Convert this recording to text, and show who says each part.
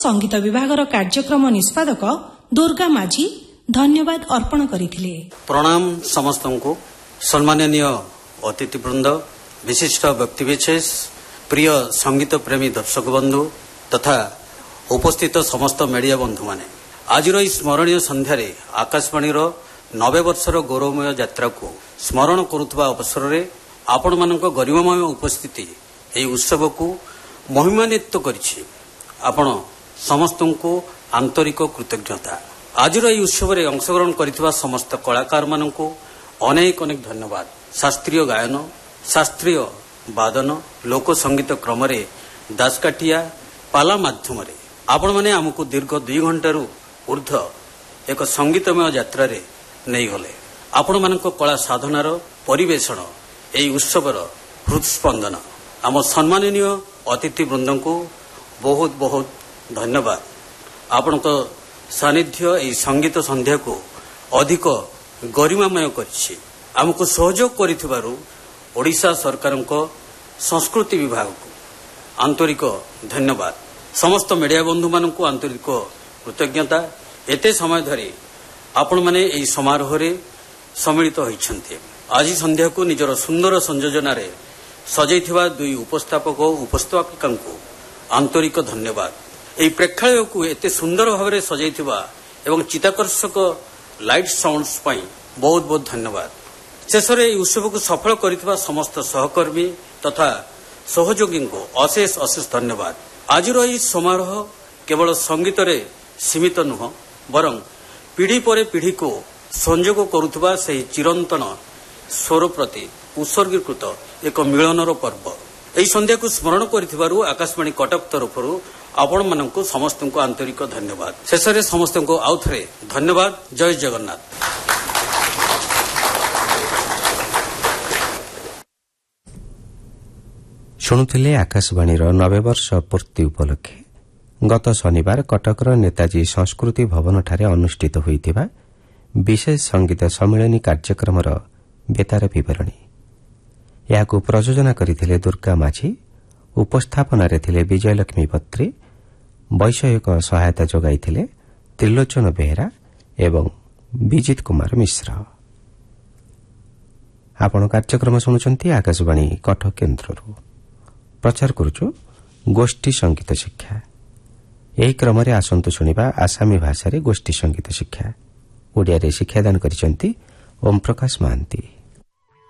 Speaker 1: संगीत विभाग कार्यक्रम निष्पादक दुर्गा माझी धन्यवाद अर्पण करथिले।
Speaker 2: प्रणाम समस्त को सम्माननीय अतिथिवृंद, विशिष्ट व्यक्तिविशेष, प्रिय संगीत प्रेमी दर्शक बंधु तथा उपस्थित समस्त मीडिया बंधु माने, आज स्मरणीय संध्यारे आकाशवाणी 90 वर्षर गौरवमय यात्रा को स्मरण करुवा अवसर में आपण मानक गरिमामय उपस्थिति यह उत्सव को महिमान्वित करिछि। आपण समस्त को आंतरिक कृतज्ञता। आज उत्सव में अंशग्रहण करिଥିବା समस्त कलाकार मानक अनेक अनेक धन्यवाद। शास्त्रीय गायन, शास्त्रीय वादन, लोक संगीत क्रम दासकाठिया पाला माध्यम आपण माने आमको दीर्घ 2 घंटारू ऊर्ध्व एक संगीतमय यात्रा नहीं गले। आपण मानक कला साधनार परिवेषण यही उत्सवर हृदस्पंदन। आम सम्माननीय अतिथि वृंद को बहुत बहुत धन्यवाद। आपण सानिध्य यही संगीत संध्या को अधिक गरिमामय करिछि। आमको सहयोग करिथिबारु ओडिशा सरकार संस्कृति विभाग को आंतरिक धन्यवाद। समस्त मीडिया बंधु मानक आंतरिक कृतज्ञता। एते समय धरी आपण माने एही समारोह रे सम्मिलित होइछन्ते। आज संध्या को निजर सुंदर संयोजन सजाइथिबा 2 उपस्थापक और उपस्थापिका को आंतरिक धन्यवाद। एही प्रेक्षालय को एते सुंदर भाव में सजाइथिबा एवं चित्ताकर्षक लाइट साउंड्स पई बहुत बहुत धन्यवाद। शेष में यह उत्सव को सफल करिथिबा समस्त सहकर्मी तथा सहयोगी को अशेष अशेष धन्यवाद। आज यह समारोह केवल संगीत रे सीमित नुह, बरं पीढ़ी पर पीढ़ी को संयोग करुवा से चिरंतन स्वर प्रति उत्सर्गीकृत एक मिलनर पर्व। यही संध्या को स्मरण करिथिबारु आकाशवाणी कटक तरफ आपण मानक समस्त को आंतरिक धन्यवाद। शेष में समस्त को आउ थे धन्यवाद। जय जगन्नाथ।
Speaker 3: शुणुथिले आकाशवाणी 90 वर्ष पूर्ति उपलक्षे गत शनिवार कटकर नेताजी संस्कृति भवन ठारे अनुष्ठित होइथिबा विशेष संगीत सम्मेलनी कार्यक्रमर बेतार विवरणी। याकू प्रयोजना करथिले दुर्गा माझी, उपस्थापन थिले विजयलक्ष्मी बत्री, वैषयिक सहायता जोगाइथिले त्रिलोचन बेहेरा एवं विजित कुमार मिश्र। आपण कार्यक्रम शुणुचंती आकाशवाणी कटक केन्द्ररू। प्रचार करुचु गोष्ठी संगीत शिक्षा। यही क्रम आसंतु शुणिबा आसामी भाषा गोष्ठी संगीत शिक्षा। ओडिया रे शिक्षादान करिसेंती ओम प्रकाश महांती।